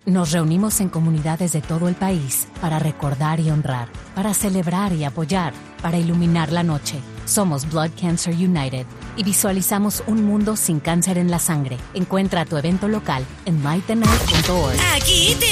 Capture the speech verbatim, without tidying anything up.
Nos reunimos en comunidades de todo el país para recordar y honrar, para celebrar y apoyar, para iluminar la noche. Somos Blood Cancer United y visualizamos un mundo sin cáncer en la sangre. Encuentra tu evento local en light the night punto org. Aquí te